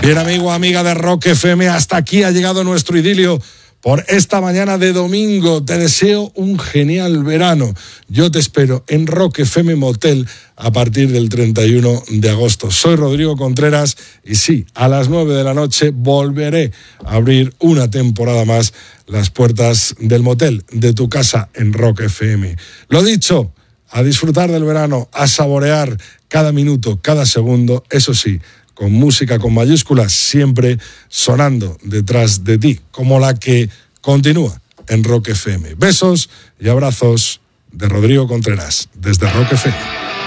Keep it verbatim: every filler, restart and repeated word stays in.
Bien, amigo, amiga de Rock F M, hasta aquí ha llegado nuestro idilio por esta mañana de domingo. Te deseo un genial verano. Yo te espero en Rock F M Motel a partir del treinta y uno de agosto. Soy Rodrigo Contreras y sí, a las nueve de la noche volveré a abrir una temporada más las puertas del motel de tu casa en Rock F M. Lo dicho, a disfrutar del verano, a saborear cada minuto, cada segundo, eso sí, con música con mayúsculas, siempre sonando detrás de ti, como la que continúa en Rock F M. Besos y abrazos de Rodrigo Contreras, desde Rock F M.